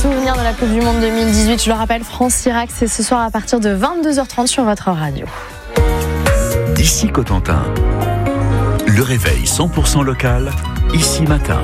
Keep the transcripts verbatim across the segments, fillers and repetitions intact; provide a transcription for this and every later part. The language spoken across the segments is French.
souvenirs de la Coupe du Monde deux mille dix-huit. Je le rappelle, France-Irak, c'est ce soir à partir de vingt-deux heures trente sur votre radio. D'ici Cotentin, le réveil cent pour cent local, ici matin.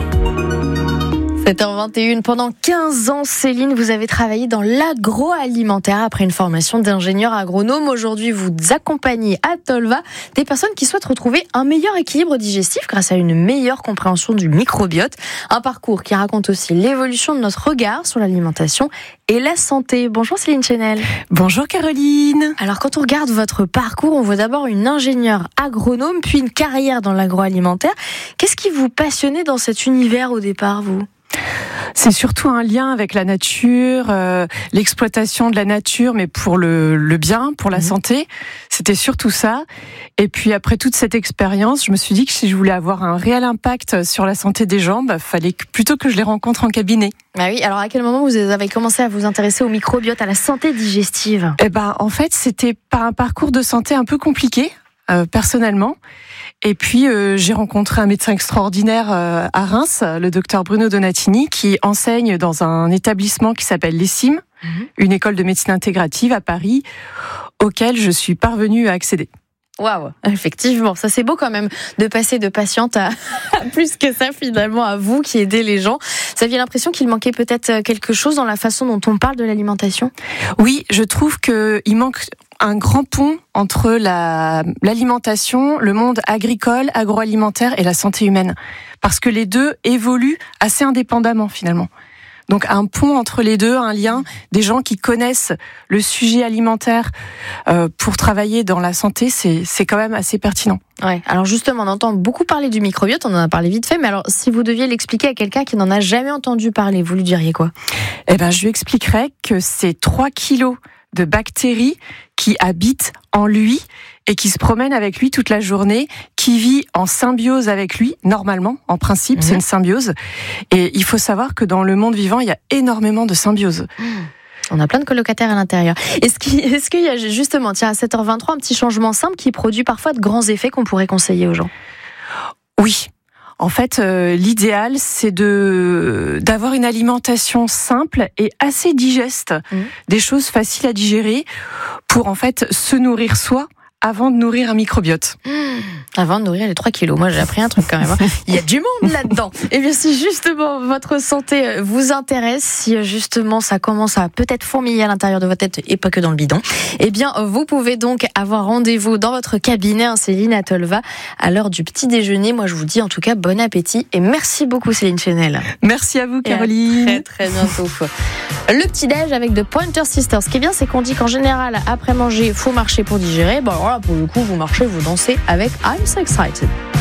sept heures vingt et une, pendant quinze ans, Céline, vous avez travaillé dans l'agroalimentaire après une formation d'ingénieur agronome. Aujourd'hui, vous accompagnez à Tolva des personnes qui souhaitent retrouver un meilleur équilibre digestif grâce à une meilleure compréhension du microbiote. Un parcours qui raconte aussi l'évolution de notre regard sur l'alimentation et la santé. Bonjour Céline Chenel. Bonjour Caroline. Alors quand on regarde votre parcours, on voit d'abord une ingénieure agronome, puis une carrière dans l'agroalimentaire. Qu'est-ce qui vous passionnait dans cet univers au départ, vous ? C'est surtout un lien avec la nature, euh, l'exploitation de la nature, mais pour le, le bien, pour la mmh. santé. C'était surtout ça. Et puis après toute cette expérience, je me suis dit que si je voulais avoir un réel impact sur la santé des gens, bah, fallait que, plutôt que je les rencontre en cabinet. Ah oui, alors à quel moment vous avez commencé à vous intéresser au microbiote, à la santé digestive ? Eh ben, en fait, c'était par un parcours de santé un peu compliqué, euh, personnellement. Et puis, euh, j'ai rencontré un médecin extraordinaire euh, à Reims, le docteur Bruno Donatini, qui enseigne dans un établissement qui s'appelle l'E S I M, mmh. une école de médecine intégrative à Paris, auquel je suis parvenue à accéder. Waouh, effectivement, ça c'est beau quand même de passer de patiente à, à plus que ça finalement à vous qui aidez les gens. Vous aviez l'impression qu'il manquait peut-être quelque chose dans la façon dont on parle de l'alimentation ? Oui, je trouve qu'il manque un grand pont entre la, l'alimentation, le monde agricole, agroalimentaire et la santé humaine. Parce que les deux évoluent assez indépendamment finalement. Donc un pont entre les deux, un lien, des gens qui connaissent le sujet alimentaire euh, pour travailler dans la santé, c'est, c'est quand même assez pertinent. Ouais. Alors justement, on entend beaucoup parler du microbiote, on en a parlé vite fait, mais alors si vous deviez l'expliquer à quelqu'un qui n'en a jamais entendu parler, vous lui diriez quoi ? Eh ben, je lui expliquerais que c'est trois kilos de bactéries qui habitent en lui et qui se promènent avec lui toute la journée, qui vit en symbiose avec lui, normalement, en principe, mmh. c'est une symbiose. Et il faut savoir que dans le monde vivant, il y a énormément de symbiose. Mmh. On a plein de colocataires à l'intérieur. Est-ce qu'il, est-ce qu'il y a justement, tiens, à sept heures vingt-trois, un petit changement simple qui produit parfois de grands effets qu'on pourrait conseiller aux gens ? Oui. En fait, euh, l'idéal, c'est de d'avoir une alimentation simple et assez digeste, mmh. des choses faciles à digérer pour en fait se nourrir soi avant de nourrir un microbiote. Mmh. Avant de nourrir les trois kilos. Moi, j'ai appris un truc quand même. Hein. Il y a du monde là-dedans. Et bien, si justement votre santé vous intéresse, si justement ça commence à peut-être fourmiller à l'intérieur de votre tête et pas que dans le bidon, eh bien, vous pouvez donc avoir rendez-vous dans votre cabinet, hein, Céline à Tolva, à l'heure du petit déjeuner. Moi, je vous dis en tout cas bon appétit et merci beaucoup, Céline Chenel. Merci à vous, Caroline. Et à très, très bientôt. Le petit-déj avec The Pointer Sisters. Ce qui est bien, c'est qu'on dit qu'en général, après manger, il faut marcher pour digérer. Bon, alors là, pour le coup, vous marchez, vous dansez avec I'm So Excited.